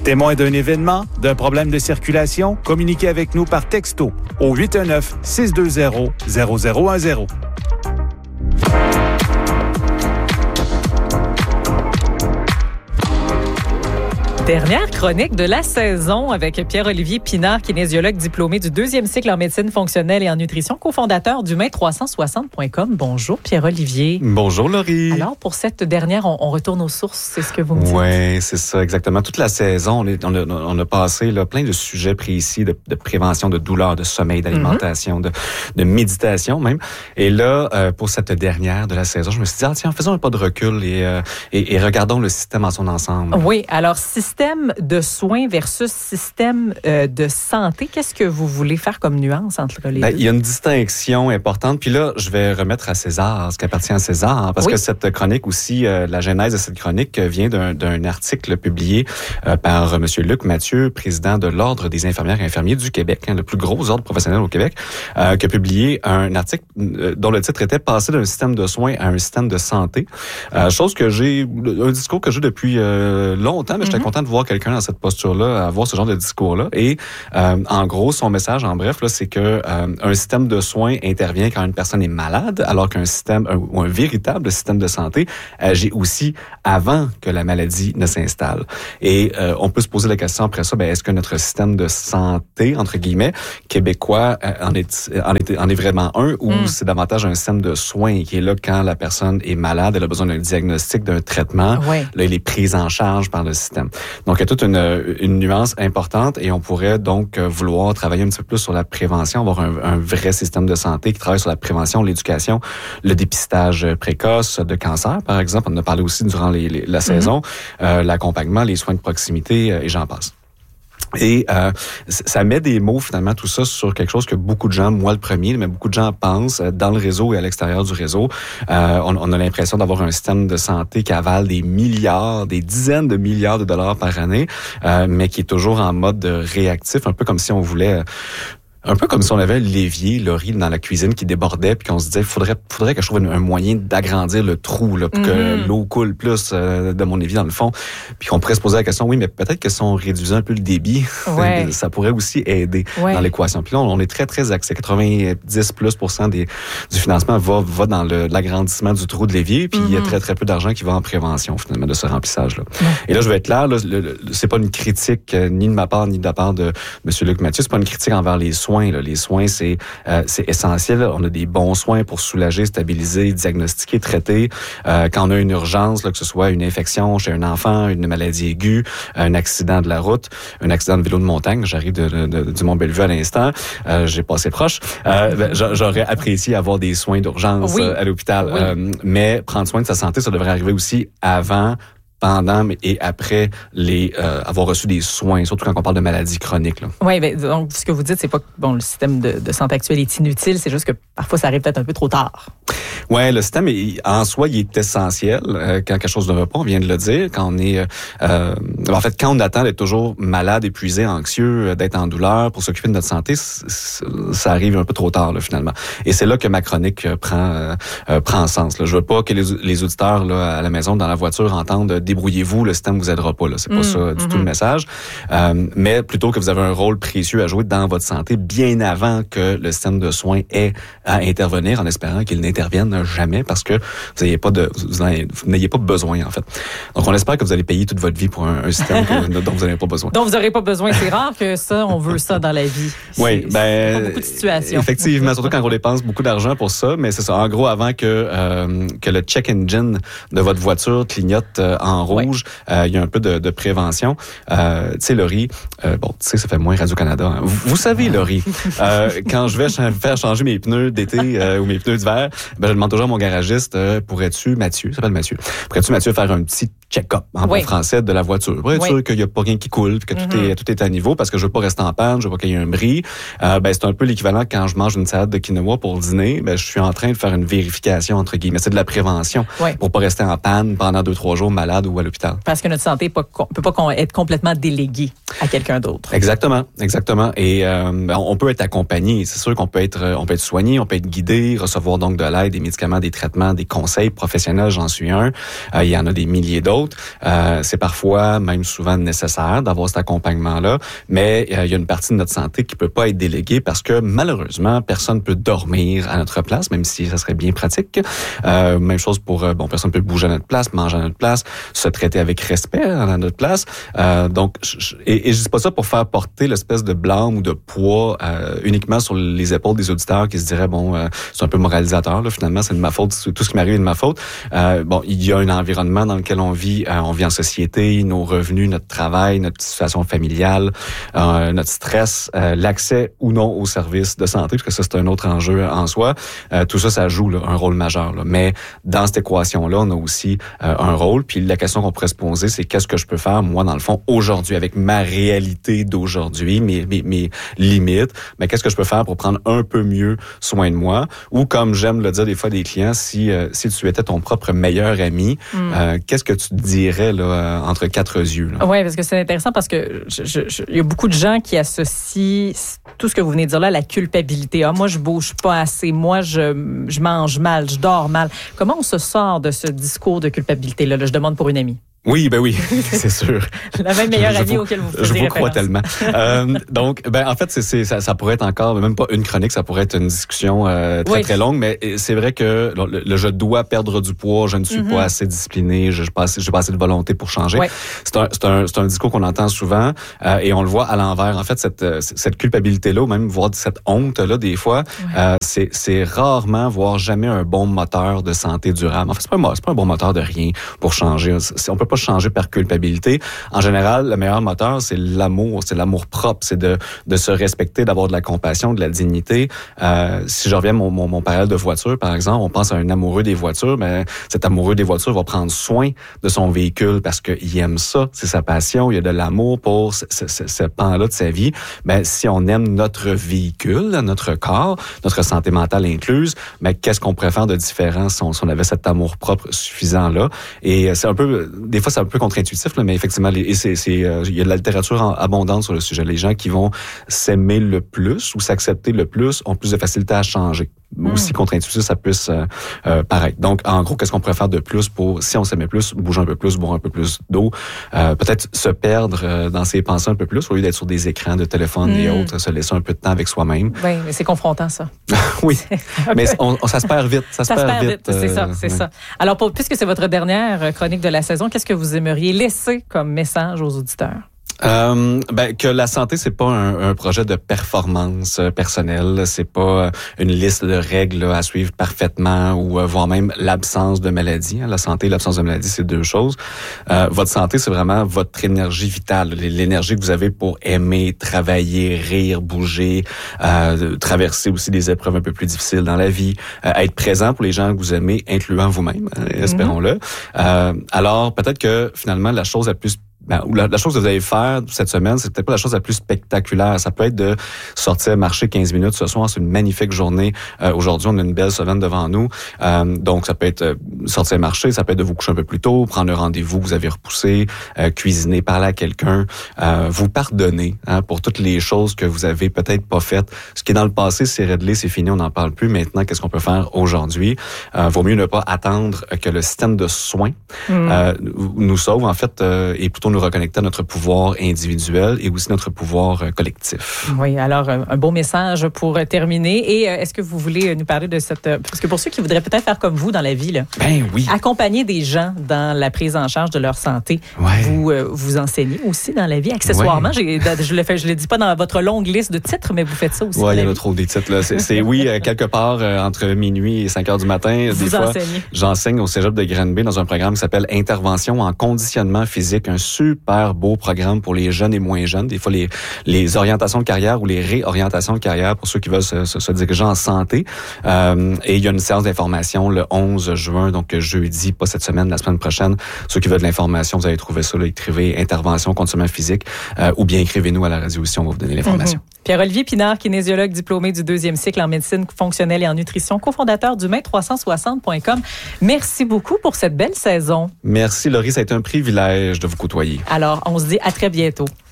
Témoin d'un événement, d'un problème de circulation, communiquez avec nous par texto au 819-620-0010. Dernière chronique de la saison avec Pierre-Olivier Pinard, kinésiologue diplômé du 2e cycle en médecine fonctionnelle et en nutrition, cofondateur d'Humain360.com. Bonjour Pierre-Olivier. Bonjour Laurie. Alors pour cette dernière, on retourne aux sources, c'est ce que vous me dites? Oui, c'est ça exactement. Toute la saison, on a passé là, plein de sujets précis de prévention de douleur, de sommeil, d'alimentation, de méditation même. Et là, pour cette dernière de la saison, je me suis dit, tiens, faisons un pas de recul et regardons le système en son ensemble. Oui, alors système de soins versus système de santé. Qu'est-ce que vous voulez faire comme nuance entre les deux? Il y a une distinction importante. Puis là, je vais remettre à César ce qui appartient à César. Parce que cette chronique aussi, la genèse de cette chronique vient d'un article publié par M. Luc Mathieu, président de l'Ordre des infirmières et infirmiers du Québec, le plus gros ordre professionnel au Québec, qui a publié un article dont le titre était « Passer d'un système de soins à un système de santé ». Un discours que j'ai depuis longtemps, mais j'étais content de voir quelqu'un dans cette posture-là, avoir ce genre de discours-là. Et en gros, son message, en bref, là, c'est que un système de soins intervient quand une personne est malade, alors qu'un système ou un véritable système de santé agit aussi avant que la maladie ne s'installe. Et on peut se poser la question après ça, est-ce que notre système de santé, entre guillemets, québécois, en est vraiment un, ou c'est davantage un système de soins qui est là quand la personne est malade, elle a besoin d'un diagnostic, d'un traitement, là, elle est prise en charge par le système. Donc, il y a toute une nuance importante et on pourrait donc vouloir travailler un petit peu plus sur la prévention, avoir un vrai système de santé qui travaille sur la prévention, l'éducation, le dépistage précoce de cancer, par exemple. On en a parlé aussi durant la saison, l'accompagnement, les soins de proximité et j'en passe. Et ça met des mots, finalement, tout ça, sur quelque chose que beaucoup de gens, moi le premier, mais beaucoup de gens pensent dans le réseau et à l'extérieur du réseau. On a l'impression d'avoir un système de santé qui avale des milliards, des dizaines de milliards de dollars par année, mais qui est toujours en mode réactif, un peu comme si on voulait... Un peu comme si on avait l'évier, Laurie, dans la cuisine qui débordait, puis qu'on se disait, faudrait que je trouve un moyen d'agrandir le trou, là, pour que l'eau coule plus de mon évier dans le fond. Puis qu'on pourrait se poser la question, oui, mais peut-être que si on réduisait un peu le débit, ça pourrait aussi aider dans l'équation. Puis là, on est très, très axé. 90% du financement va dans l'agrandissement du trou de l'évier, puis il y a très, très peu d'argent qui va en prévention, finalement, de ce remplissage-là. Et là, je vais être clair, là, c'est pas une critique ni de ma part, ni de la part de M. Luc Mathieu, c'est pas une critique envers les soins. Les soins, c'est essentiel. On a des bons soins pour soulager, stabiliser, diagnostiquer, traiter. Quand on a une urgence, là, que ce soit une infection chez un enfant, une maladie aiguë, un accident de la route, un accident de vélo de montagne, j'arrive du Mont-Bellevue à l'instant, j'ai passé proche, j'aurais apprécié avoir des soins d'urgence à l'hôpital. Mais prendre soin de sa santé, ça devrait arriver aussi avant, pendant et après avoir reçu des soins, surtout quand on parle de maladies chroniques. Oui, mais donc ce que vous dites, c'est pas que le système de santé actuel est inutile, c'est juste que parfois ça arrive peut-être un peu trop tard. Oui, le système, en soi, il est essentiel quand quelque chose ne va pas, on vient de le dire. Quand on est... en fait, quand on attend d'être toujours malade, épuisé, anxieux, d'être en douleur pour s'occuper de notre santé, ça arrive un peu trop tard, là, finalement. Et c'est là que ma chronique prend sens. Là. Je veux pas que les auditeurs là, à la maison, dans la voiture, entendent « débrouillez-vous, le système vous aidera pas ». Là. C'est pas ça du tout le message. Mais plutôt que vous avez un rôle précieux à jouer dans votre santé bien avant que le système de soins ait à intervenir, en espérant qu'il n'intervienne jamais parce que vous n'ayez pas besoin, en fait. Donc, on espère que vous allez payer toute votre vie pour un système dont vous n'avez pas besoin. Donc, vous n'aurez pas besoin. C'est rare que ça, on veut ça dans la vie. Oui, pas beaucoup de situations. Effectivement, surtout quand on dépense beaucoup d'argent pour ça, mais c'est ça. En gros, avant que le check engine de votre voiture clignote en rouge, il y a un peu de prévention. Tu sais, Laurie, tu sais, ça fait moins Radio-Canada. Hein. Vous savez, Laurie, quand je vais faire changer mes pneus d'été ou mes pneus d'hiver, je demande toujours à mon garagiste, pourrais-tu, Mathieu, faire un petit check-up en bon français de la voiture, pour être sûr qu'il n'y a pas rien qui coule, que tout est à niveau, parce que je veux pas rester en panne, je veux pas qu'il y ait un bris. C'est un peu l'équivalent quand je mange une salade de quinoa pour le dîner, je suis en train de faire une vérification, entre guillemets. C'est de la prévention pour pas rester en panne pendant 2-3 jours malade ou à l'hôpital. Parce que notre santé peut pas être complètement déléguée à quelqu'un d'autre. Exactement. Et on peut être accompagné. C'est sûr qu'on peut être soigné, on peut être guidé, recevoir donc de l'aide, des médicaments, des traitements, des conseils professionnels, j'en suis un. Il y en a des milliers d'autres. autres. C'est parfois, même souvent nécessaire d'avoir cet accompagnement-là, mais il y a une partie de notre santé qui peut pas être déléguée parce que malheureusement, personne peut dormir à notre place, même si ça serait bien pratique. Même chose pour, personne peut bouger à notre place, manger à notre place, se traiter avec respect à notre place. Donc, et je dis pas ça pour faire porter l'espèce de blâme ou de poids uniquement sur les épaules des auditeurs qui se diraient, c'est un peu moralisateur, là, finalement, c'est de ma faute, tout ce qui m'arrive est de ma faute. Il y a un environnement dans lequel on vit en société, nos revenus, notre travail, notre situation familiale, notre stress, l'accès ou non aux services de santé, parce que ça, c'est un autre enjeu en soi. Tout ça, ça joue là, un rôle majeur. Là. Mais dans cette équation-là, on a aussi un rôle. Puis la question qu'on pourrait se poser, c'est qu'est-ce que je peux faire, moi, dans le fond, aujourd'hui, avec ma réalité d'aujourd'hui, mes limites, mais qu'est-ce que je peux faire pour prendre un peu mieux soin de moi? Ou comme j'aime le dire des fois des clients, si tu étais ton propre meilleur ami, qu'est-ce que tu te dirais là, entre quatre yeux? Oui, parce que c'est intéressant parce que il y a beaucoup de gens qui associent tout ce que vous venez de dire là à la culpabilité. Moi, je bouge pas assez. Moi, je mange mal, je dors mal. Comment on se sort de ce discours de culpabilité-là? Là, je demande pour une amie. Oui, c'est sûr. La même meilleure amie auquel vous faisiez Je vous référence. crois tellement. Donc, en fait, ça pourrait être encore, même pas une chronique, ça pourrait être une discussion très longue, mais c'est vrai que je dois perdre du poids, je ne suis pas assez discipliné, j'ai pas assez de volonté pour changer. Ouais. C'est un discours qu'on entend souvent et on le voit à l'envers. En fait, cette culpabilité-là, ou même voir cette honte-là, des fois, c'est rarement, voire jamais un bon moteur de santé durable. En fait, c'est pas un bon moteur de rien pour changer. On peut pas changer par culpabilité. En général, le meilleur moteur, c'est l'amour propre, c'est de se respecter, d'avoir de la compassion, de la dignité. Si je reviens à mon parallèle de voiture, par exemple, on pense à un amoureux des voitures, mais cet amoureux des voitures va prendre soin de son véhicule parce qu'il aime ça, c'est sa passion, il y a de l'amour pour ce pan-là de sa vie. Mais si on aime notre véhicule, notre corps, notre santé mentale incluse, mais qu'est-ce qu'on pourrait faire de différent si on avait cet amour propre suffisant-là? Et c'est un peu, des fois, c'est un peu contre-intuitif, là, mais effectivement, il y a de la littérature abondante sur le sujet. Les gens qui vont s'aimer le plus ou s'accepter le plus ont plus de facilité à changer. Aussi contre-intuitif, ça puisse paraître. Donc, en gros, qu'est-ce qu'on pourrait faire de plus pour, si on s'aimait plus, bouger un peu plus, boire un peu plus d'eau, peut-être se perdre dans ses pensées un peu plus, au lieu d'être sur des écrans de téléphone et autres, se laisser un peu de temps avec soi-même. Oui, mais c'est confrontant, ça. Oui, mais ça se perd vite. Ça se perd vite. C'est ça. Alors, puisque c'est votre dernière chronique de la saison, qu'est-ce que vous aimeriez laisser comme message aux auditeurs? Que la santé, c'est pas un projet de performance personnelle, c'est pas une liste de règles à suivre parfaitement ou voire même l'absence de maladie. La santé et l'absence de maladie, c'est deux choses. Votre santé, c'est vraiment votre énergie vitale, l'énergie que vous avez pour aimer, travailler, rire, bouger, traverser aussi des épreuves un peu plus difficiles dans la vie, être présent pour les gens que vous aimez, incluant vous-même, espérons-le. Alors, peut-être que finalement, la chose la plus la chose que vous allez faire cette semaine, c'est peut-être pas la chose la plus spectaculaire. Ça peut être de sortir marcher 15 minutes ce soir. C'est une magnifique journée. Aujourd'hui, on a une belle semaine devant nous. Donc, ça peut être sortir marcher, ça peut être de vous coucher un peu plus tôt, prendre le rendez-vous que vous avez repoussé, cuisiner, parler à quelqu'un, vous pardonner pour toutes les choses que vous avez peut-être pas faites. Ce qui est dans le passé, c'est réglé, c'est fini, on n'en parle plus. Maintenant, qu'est-ce qu'on peut faire aujourd'hui? Vaut mieux ne pas attendre que le système de soins nous sauve, en fait, et plutôt nous reconnecter à notre pouvoir individuel et aussi notre pouvoir collectif. Oui, alors un beau message pour terminer. Et est-ce que vous voulez nous parler de cette... Parce que pour ceux qui voudraient peut-être faire comme vous dans la vie, là, oui. Accompagner des gens dans la prise en charge de leur santé, vous enseignez aussi dans la vie, accessoirement. Je le dis pas dans votre longue liste de titres, mais vous faites ça aussi. Oui, il y en a trop des titres. Là. C'est quelque part entre minuit et 5 heures du matin. Vous enseignez. J'enseigne au Cégep de Granby dans un programme qui s'appelle Intervention en conditionnement physique, un super beau programme pour les jeunes et moins jeunes. Des fois, les orientations de carrière ou les réorientations de carrière pour ceux qui veulent se diriger en santé. Et il y a une séance d'information le 11 juin, donc jeudi, pas cette semaine, la semaine prochaine. Ceux qui veulent de l'information, vous allez trouver ça. Là, écrivez Intervention, conditionnement physique ou bien écrivez-nous à la radio aussi, on va vous donner l'information. Pierre-Olivier Pinard, kinésiologue diplômé du 2e cycle en médecine fonctionnelle et en nutrition, cofondateur d'humain360.com. Merci beaucoup pour cette belle saison. Merci Laurie, ça a été un privilège de vous côtoyer. Alors, on se dit à très bientôt.